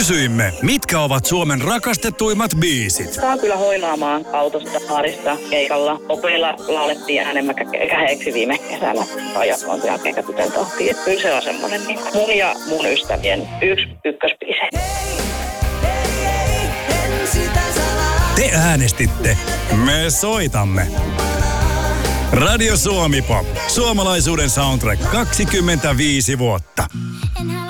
Kysyimme, mitkä ovat Suomen rakastetuimmat biisit. Saa kyllä hoilaamaan autosta, baarissa, keikalla. Opella laulettiin äänemmäkäheeksi viime kesänä. Ajattelun sen jälkeen, kun tytön tohtiin. Kyllä se on semmoinen niin mun ja mun ystävien ykkösbiise. Te äänestitte. Me soitamme. Radio Suomi Pop. Suomalaisuuden soundtrack 25 vuotta.